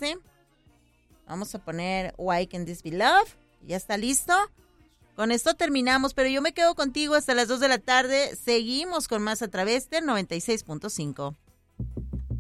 parece? Vamos a poner Why Can This Be Love. Ya está listo. Con esto terminamos, pero yo me quedo contigo hasta las 2 de la tarde. Seguimos con más a través del 96.5.